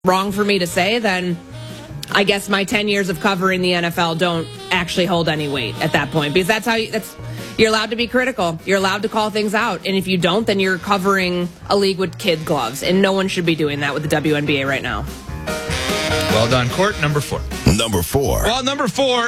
wrong for me to say, then I guess my 10 years of covering the NFL don't actually hold any weight at that point, because that's how you're allowed to be critical. You're allowed to call things out. And if you don't, then you're covering a league with kid gloves. And no one should be doing that with the WNBA right now. Well done, Court. Number 4. Number 4. Well, number 4,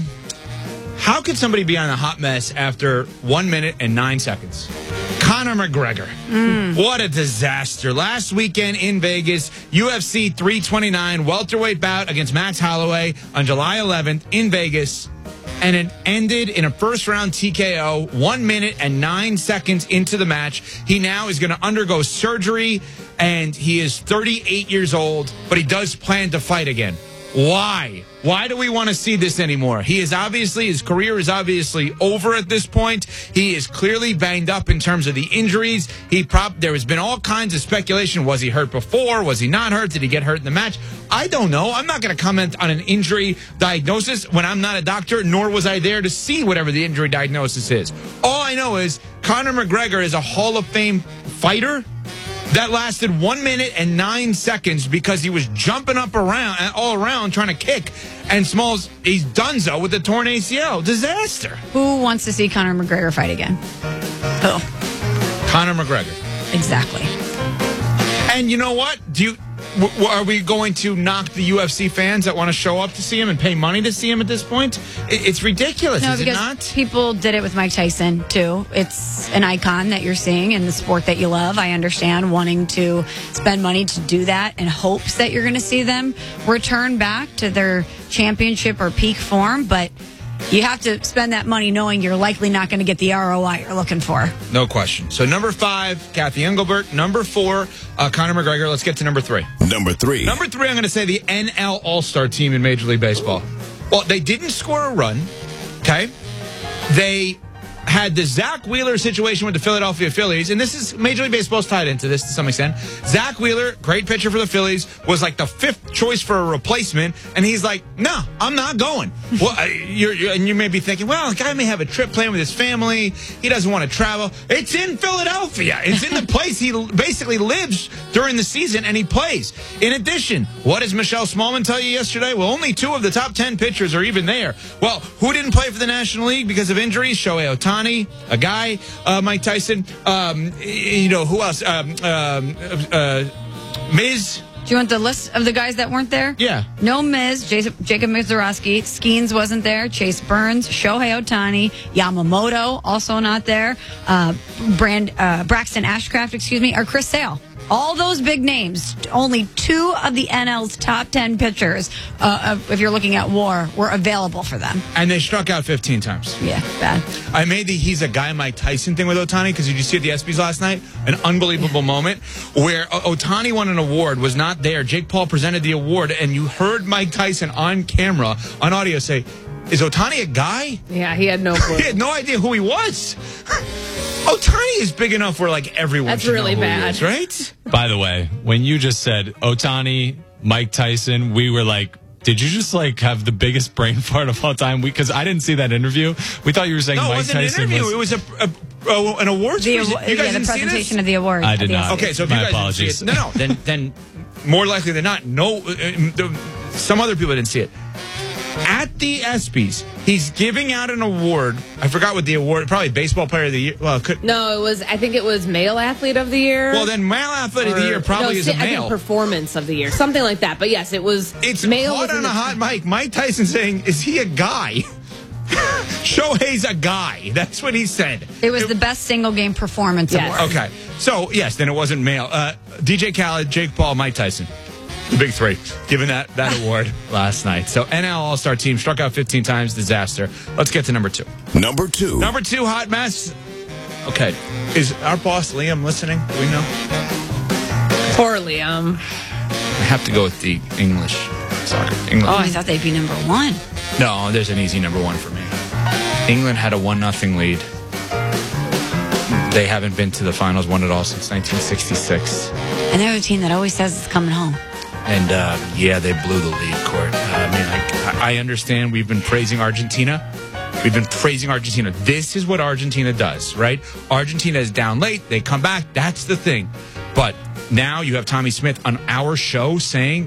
how could somebody be on a hot mess after 1 minute and 9 seconds? Conor McGregor. What a disaster. Last weekend in Vegas, UFC 329 welterweight bout against Max Holloway on July 11th in Vegas. And it ended in a first-round TKO 1 minute and 9 seconds into the match. He now is going to undergo surgery, and he is 38 years old, but he does plan to fight again. Why? Why do we want to see this anymore? His career is obviously over at this point. He is clearly banged up in terms of the injuries. There has been all kinds of speculation. Was he hurt before? Was he not hurt? Did he get hurt in the match? I don't know. I'm not going to comment on an injury diagnosis when I'm not a doctor, nor was I there to see whatever the injury diagnosis is. All I know is Conor McGregor is a Hall of Fame fighter that lasted 1 minute and 9 seconds because he was jumping up all around trying to kick. And Smalls, he's donezo with the torn ACL. Disaster. Who wants to see Conor McGregor fight again? Who? Conor McGregor. Exactly. And you know what? Are we going to knock the UFC fans that want to show up to see him and pay money to see him at this point? It's ridiculous, No, is it because not? people did it with Mike Tyson, too. It's an icon that you're seeing in the sport that you love. I understand wanting to spend money to do that in hopes that you're going to see them return back to their championship or peak form, but you have to spend that money knowing you're likely not going to get the ROI you're looking for. No question. So number 5, Kathy Engelbert. Number 4, Conor McGregor. Let's get to number 3. Number 3. Number 3, I'm going to say the NL All-Star team in Major League Baseball. Well, they didn't score a run, okay? They had the Zach Wheeler situation with the Philadelphia Phillies, and this is Major League Baseball's tied into this to some extent. Zach Wheeler, great pitcher for the Phillies, was like the 5th choice for a replacement, and he's like, no, I'm not going. Well, and you may be thinking, well, the guy may have a trip planned with his family. He doesn't want to travel. It's in Philadelphia. It's in the place he basically lives during the season, and he plays. In addition, what does Michelle Smallman tell you yesterday? Well, only 2 of the top 10 pitchers are even there. Well, who didn't play for the National League because of injuries? Shohei Ohtani. A guy, Mike Tyson, who else? Miz. Do you want the list of the guys that weren't there? Yeah. No Miz, Jacob Mizorowski, Skeens wasn't there, Chase Burns, Shohei Ohtani, Yamamoto, also not there, Braxton Ashcraft, or Chris Sale. All those big names, only 2 of the NL's top 10 pitchers, if you're looking at WAR, were available for them. And they struck out 15 times. Yeah, bad. I made the he's a guy Mike Tyson thing with Ohtani because did you see at the ESPYs last night? An unbelievable moment where Ohtani won an award, was not there. Jake Paul presented the award, and you heard Mike Tyson on camera, on audio, say, is Ohtani a guy? Yeah, he had no clue. He had no idea who he was. Ohtani is big enough where, like, everyone That's should really know who bad. he is, right? By the way, when you just said Ohtani, Mike Tyson, we were like, did you just like have the biggest brain fart of all time? Because I didn't see that interview. We thought you were saying No, it Mike wasn't an Tyson interview. It was an awards presentation. You guys the didn't see presentation this? of the award. I did not. Okay, so if My you guys apologies. didn't see it, then more likely than not, some other people didn't see it. At the ESPYs, he's giving out an award. I forgot what the award, probably Baseball Player of the Year. Well, No, I think it was Male Athlete of the Year. Well, then Male Athlete of the Year probably is a I male. think Performance of the Year, something like that. But yes, it was. It's male caught was in on the- a hot mic. Mike Tyson saying, is he a guy? Shohei's a guy. That's what he said. It was the best single game performance Yes. award. Okay. So, yes, then it wasn't male. DJ Khaled, Jake Paul, Mike Tyson. The big 3 given that award last night. So, NL All-Star team struck out 15 times. Disaster. Let's get to number 2. Number 2. Number 2, hot mess. Okay. Is our boss Liam listening? Do we know? Poor Liam. I have to go with the English soccer. England. Oh, I thought they'd be number 1. No, there's an easy number 1 for me. England had a 1-0 lead. They haven't been to the finals, won it all since 1966. And they're the team that always says it's coming home. And, they blew the lead, Court. I understand we've been praising Argentina. This is what Argentina does, right? Argentina is down late. They come back. That's the thing. But now you have Tommy Smith on our show saying